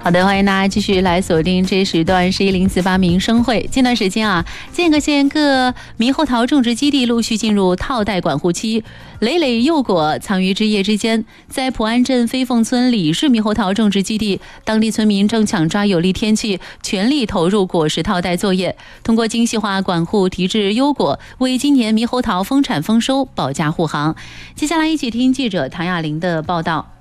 好的，欢迎大家继续来锁定这时段是1048民生会。近段时间啊，建各县各猕猴桃种植基地陆续进入套袋管护期，累累幼果藏于枝叶之间。在普安镇飞凤村李氏猕猴桃种植基地，当地村民正抢抓有利天气，全力投入果实套袋作业，通过精细化管护提质优果，为今年猕猴桃丰产丰收保驾护航。接下来一起听记者唐亚玲的报道。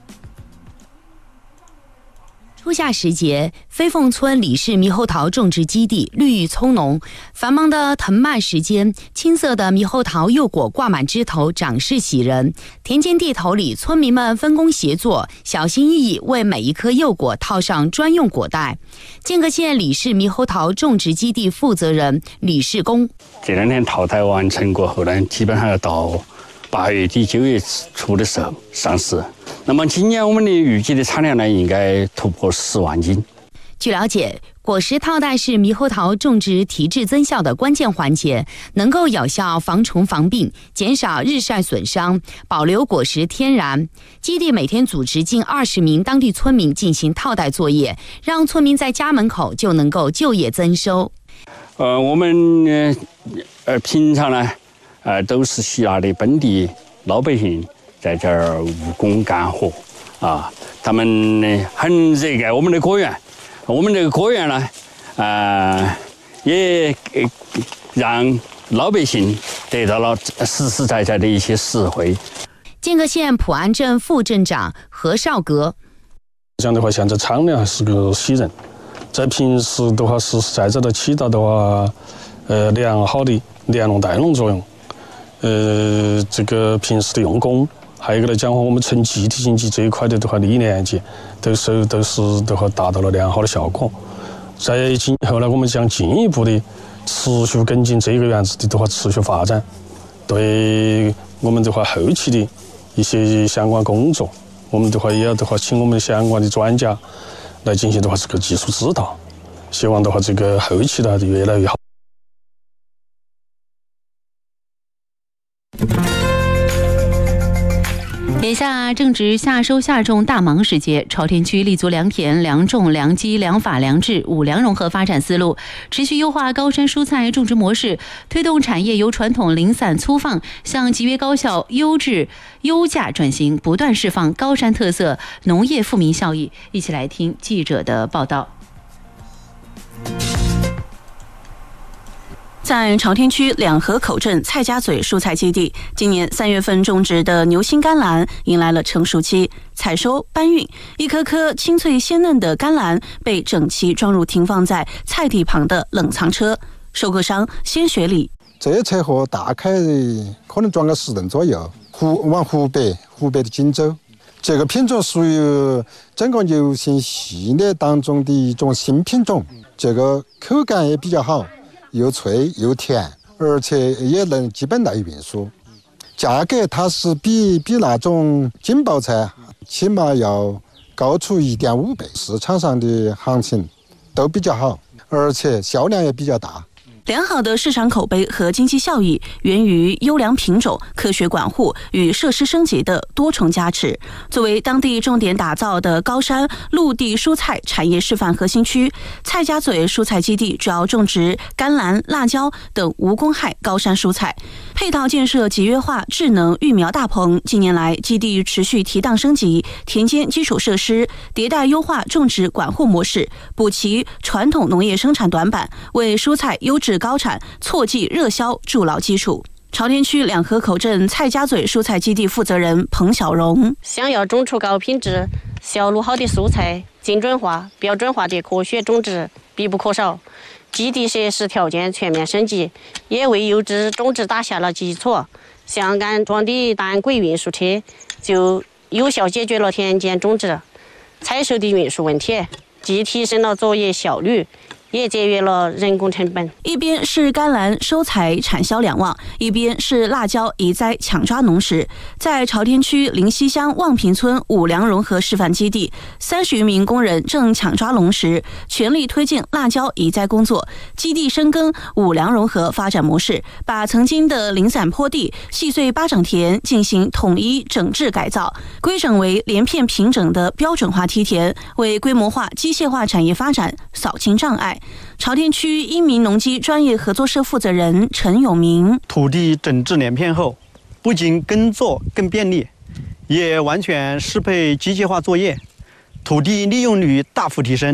初夏时节，飞凤村李氏猕猴桃种植基地绿意葱茏，繁忙的藤蔓时间，青色的猕猴桃幼果挂满枝头，长势喜人。田间地头里，村民们分工协作，小心翼翼为每一颗幼果套上专用果袋。建各县李氏猕猴桃种植基地负责人李世功： 这2天套袋完成过后呢，基本上要到8月底9月初的时候上市。那么今年我们的预计的产量呢，应该突破10万斤。 据了解，果实套袋是猕猴桃种植提质增效的关键环节，能够有效防虫防病，减少日晒损伤，保留果实天然。基地每天组织近20名当地村民进行套袋作业，让村民在家门口就能够就业增收。 我们平常呢，都是希腊的本地老百姓在这儿务工干活啊，他们呢很热爱我们的果园。我们这个果园呢，也让老百姓得到了实实在在的一些实惠。 建各县普安镇副镇长何少阁： 这样的话，现在产量还是个喜人，在平时的话，实实在在的起到的话，良好的联农带农作用。这个平时的用工。还有一个来讲，我们纯集体经济这一块的话，历年节都是的话达到了良好的效果。在今后呢，我们将进一步的持续跟进这个园子的话持续发展，对我们的话后期的一些相关工作，我们的话也要的话请我们相关的专家来进行的话这个技术指导，希望的话这个后期的越来越好。 眼下正值夏收夏种大忙时节，朝天区立足良田、良种、良基、良法、良治5良融合发展思路，持续优化高山蔬菜种植模式，推动产业由传统零散粗放向集约高效、优质、优价转型，不断释放高山特色农业富民效益。一起来听记者的报道。 在朝天区两河口镇蔡家嘴蔬菜基地，今年3月份种植的牛心甘蓝迎来了成熟期，采收搬运，一颗颗清脆鲜嫩的甘蓝被整齐装入停放在菜地旁的冷藏车。收购商鲜雪里： 这车货大概可能装个10吨左右，往湖北的锦州。这个品种属于整个牛心系列当中的一种新品种，这个口感也比较好。又脆又甜，而且也能基本耐运输。价格它是比那种金包菜起码要高出1.5倍，市场上的行情都比较好，而且销量也比较大。 良好的市场口碑和经济效益源于优良品种、科学管护与设施升级的多重加持。作为当地重点打造的高山陆地蔬菜产业示范核心区，蔡家嘴蔬菜基地主要种植甘蓝、辣椒等无公害高山蔬菜，配套建设集约化智能育苗大棚。近年来，基地持续提档升级田间基础设施，迭代优化种植管护模式，补齐传统农业生产短板，为蔬菜优质高产错季热销筑牢基础。朝天区两河口镇蔡家嘴蔬菜基地负责人彭小荣： 想要种出高品质、销路好的蔬菜，精准化、标准化的科学种植必不可少。基地设施条件全面升级，也为优质种植打下了基础。像安装的单轨运输车，就有效解决了田间种植、采收的运输问题，既提升了作业效率， 也节约了人工成本。 一边是甘蓝收采产销两旺，一边是辣椒移栽抢抓农时。在朝天区灵溪乡望平村五粮融合示范基地，30余名工人正抢抓农时，全力推进辣椒移栽工作。基地深耕五粮融合发展模式，把曾经的零散坡地、细碎巴掌田进行统一整治改造，规整为连片平整的标准化梯田，为规模化机械化产业发展扫清障碍。朝天区英明农机专业合作社负责人陈永明： 土地整治连片后，不仅耕作更便利，也完全适配机械化作业，土地利用率大幅提升。